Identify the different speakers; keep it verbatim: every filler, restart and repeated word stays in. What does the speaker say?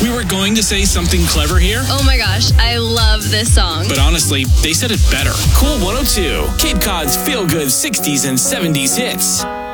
Speaker 1: We were going to say something clever here,
Speaker 2: Oh my gosh, I love this song.
Speaker 1: but honestly, they said it better. Cool one oh two, Cape Cod's feel-good sixties and seventies hits.